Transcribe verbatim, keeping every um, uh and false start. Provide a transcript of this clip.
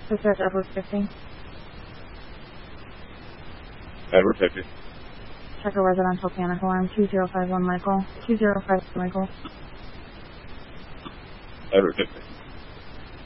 Dispatch Edward fifty. Edward fifty. Check a residential panic alarm. two zero five one Michael. two zero five Michael. Edward fifty.